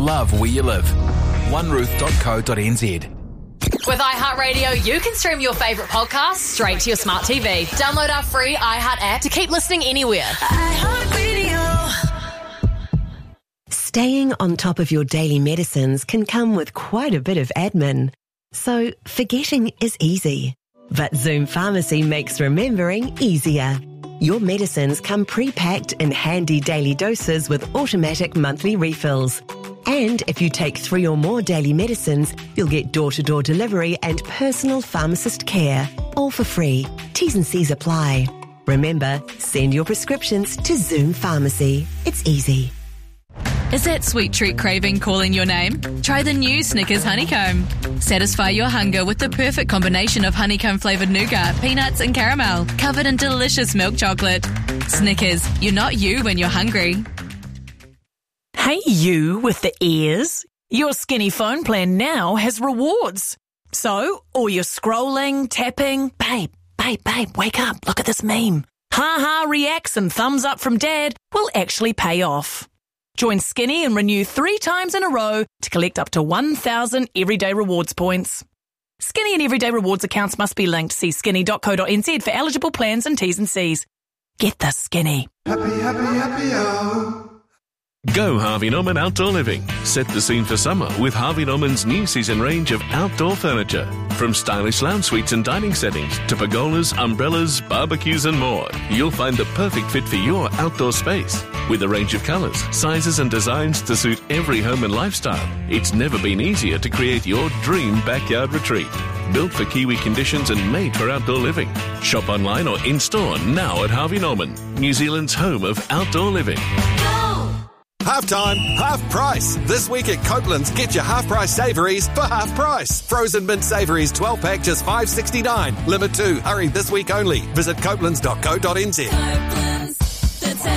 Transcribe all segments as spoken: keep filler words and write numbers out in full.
love where you live. one roof dot co dot n z. With iHeartRadio, you can stream your favourite podcasts straight to your smart T V. Download our free iHeart app to keep listening anywhere. iHeartRadio. Staying on top of your daily medicines can come with quite a bit of admin. So forgetting is easy. But Zoom Pharmacy makes remembering easier. Your medicines come pre-packed in handy daily doses with automatic monthly refills. And if you take three or more daily medicines, you'll get door-to-door delivery and personal pharmacist care, all for free. T's and C's apply. Remember, send your prescriptions to Zoom Pharmacy. It's easy. Is that sweet treat craving calling your name? Try the new Snickers Honeycomb. Satisfy your hunger with the perfect combination of honeycomb-flavoured nougat, peanuts and caramel, covered in delicious milk chocolate. Snickers, you're not you when you're hungry. Hey you with the ears. Your Skinny phone plan now has rewards. So, all your scrolling, tapping, babe, babe, babe, wake up, look at this meme. Ha-ha reacts and thumbs up from dad will actually pay off. Join Skinny and renew three times in a row to collect up to one thousand Everyday Rewards points. Skinny and Everyday Rewards accounts must be linked. See skinny dot co dot n z for eligible plans and T's and C's. Get the Skinny. Happy, happy, happy, oh. Go Harvey Norman Outdoor Living. Set the scene for summer with Harvey Norman's new season range of outdoor furniture. From stylish lounge suites and dining settings to pergolas, umbrellas, barbecues and more. You'll find the perfect fit for your outdoor space. With a range of colours, sizes and designs to suit every home and lifestyle, it's never been easier to create your dream backyard retreat. Built for Kiwi conditions and made for outdoor living. Shop online or in-store now at Harvey Norman, New Zealand's home of outdoor living. Half time, half price. This week at Copeland's, get your half price savouries for half price. Frozen mint savouries twelve pack just five dollars sixty-nine. Limit two. Hurry, this week only. Visit copelands dot co dot n z. Copeland's, the taste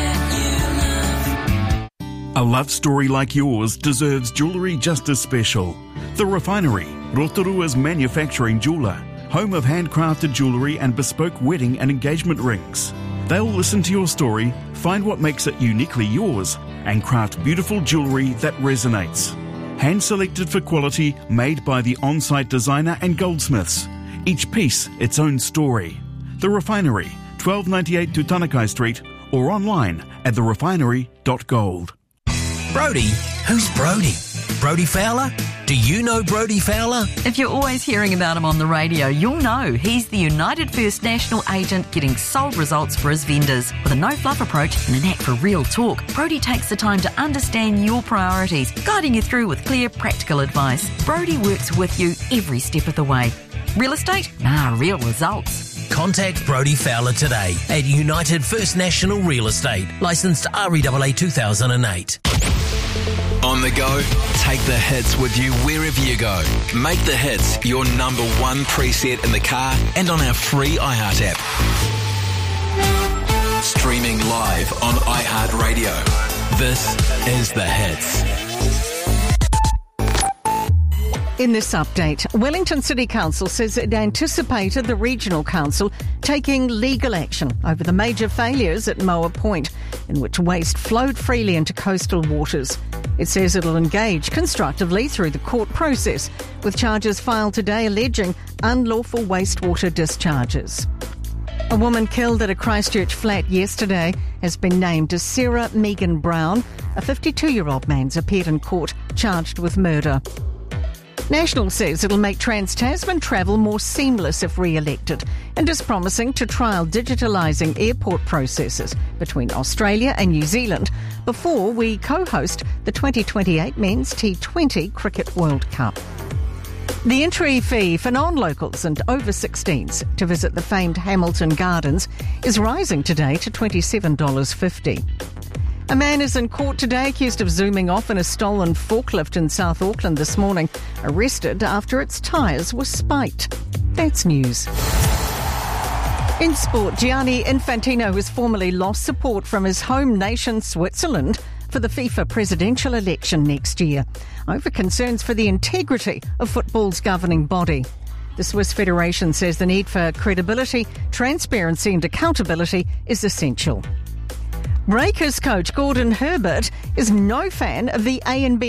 that you love. A love story like yours deserves jewellery just as special. The Refinery, Rotorua's manufacturing jeweller, home of handcrafted jewellery and bespoke wedding and engagement rings. They'll listen to your story, find what makes it uniquely yours, and craft beautiful jewellery that resonates. Hand-selected for quality, made by the on-site designer and goldsmiths. Each piece its own story. The Refinery, twelve ninety-eight Tutanekai Street, or online at the refinery dot gold. Brody? Who's Brody? Brody Fowler? Do you know Brody Fowler? If you're always hearing about him on the radio, you'll know he's the United First National agent getting sold results for his vendors. With a no-fluff approach and a knack for real talk, Brody takes the time to understand your priorities, guiding you through with clear, practical advice. Brody works with you every step of the way. Real estate? Nah, real results. Contact Brody Fowler today at United First National Real Estate, licensed R E A A two thousand eight. On the go, take the hits with you wherever you go. Make the hits your number one preset in the car and on our free iHeart app. Streaming live on iHeartRadio. This is The Hits. In this update, Wellington City Council says it anticipated the Regional Council taking legal action over the major failures at Moa Point, in which waste flowed freely into coastal waters. It says it'll engage constructively through the court process, with charges filed today alleging unlawful wastewater discharges. A woman killed at a Christchurch flat yesterday has been named as Sarah Megan Brown. A fifty-two-year-old man's appeared in court charged with murder. National says it'll make Trans-Tasman travel more seamless if re-elected and is promising to trial digitalising airport processes between Australia and New Zealand before we co-host the twenty twenty-eight Men's T twenty Cricket World Cup. The entry fee for non-locals and over sixteens to visit the famed Hamilton Gardens is rising today to twenty-seven dollars fifty. A man is in court today accused of zooming off in a stolen forklift in South Auckland this morning, arrested after its tyres were spiked. That's news. In sport, Gianni Infantino has formally lost support from his home nation, Switzerland, for the FIFA presidential election next year, over concerns for the integrity of football's governing body. The Swiss Federation says the need for credibility, transparency and accountability is essential. Breakers coach Gordon Herbert is no fan of the A and B